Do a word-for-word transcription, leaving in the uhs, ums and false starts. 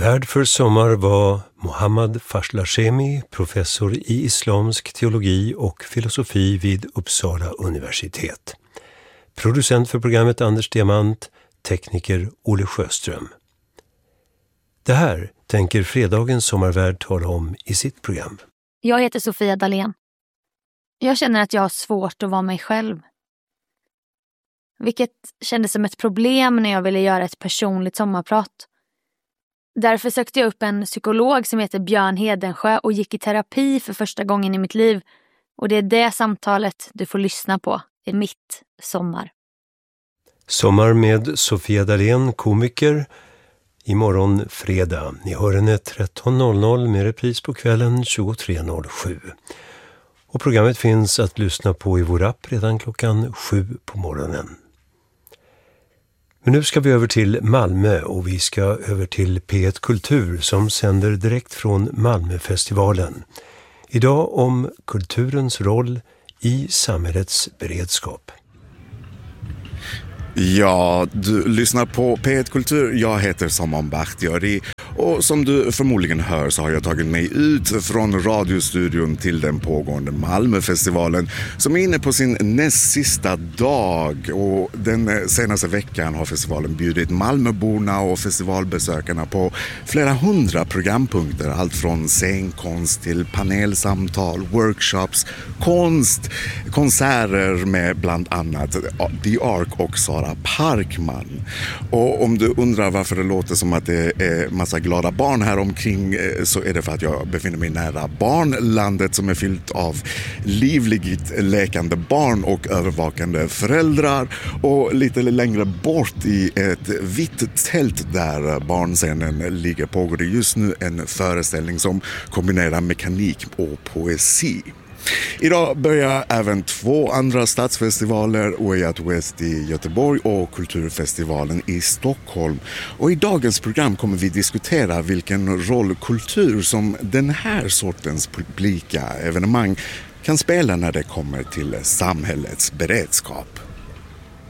Värd för sommar var Mohammad Fashlashemi, professor i islamsk teologi och filosofi vid Uppsala universitet. Producent för programmet Anders Diamant, tekniker Olle Sjöström. Det här tänker fredagens sommarvärd tala om i sitt program. Jag heter Sofia Dalén. Jag känner att jag har svårt att vara mig själv. Vilket kändes som ett problem när jag ville göra ett personligt sommarprat. Därför sökte jag upp en psykolog som heter Björn Hedensjö och gick i terapi för första gången i mitt liv. Och det är det samtalet du får lyssna på i mitt sommar. Sommar med Sofia Dalén, komiker. Imorgon fredag. Ni hör henne tretton noll noll med repris på kvällen tjugotre noll sju. Och programmet finns att lyssna på i vår app redan klockan sju på morgonen. Men nu ska vi över till Malmö och vi ska över till P ett Kultur som sänder direkt från Malmöfestivalen. Idag om kulturens roll i samhällets beredskap. Ja, du lyssnar på P ett Kultur. Jag heter Saman Bakhtiari och som du förmodligen hör så har jag tagit mig ut från radiostudion till den pågående Malmöfestivalen som är inne på sin näst sista dag, och den senaste veckan har festivalen bjudit Malmöborna och festivalbesökarna på flera hundra programpunkter, allt från scenkonst till panelsamtal, workshops, konst, konserter med bland annat The Ark och Sara Parkman. Och om du undrar varför det låter som att det är massa glada barn här omkring, så är det för att jag befinner mig nära barnlandet som är fyllt av livligt lekande barn och övervakande föräldrar, och lite längre bort i ett vitt tält där barnscenen ligger pågår det just nu en föreställning som kombinerar mekanik och poesi. Idag börjar även två andra stadsfestivaler, Way Out West i Göteborg och Kulturfestivalen i Stockholm. Och i dagens program kommer vi diskutera vilken roll kultur som den här sortens publika evenemang kan spela när det kommer till samhällets beredskap.